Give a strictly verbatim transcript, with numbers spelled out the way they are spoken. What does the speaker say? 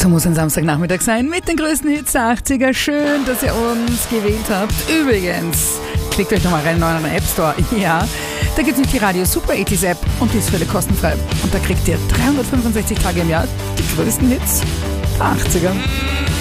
So muss ein Samstagnachmittag sein mit den größten Hits der achtziger. Schön, dass ihr uns gewählt habt. Übrigens, klickt euch nochmal rein in euren App Store. Ja, da gibt es nicht die Radio Super achtzig App und die ist völlig kostenfrei. Und da kriegt ihr dreihundertfünfundsechzig Tage im Jahr die größten Hits der achtziger.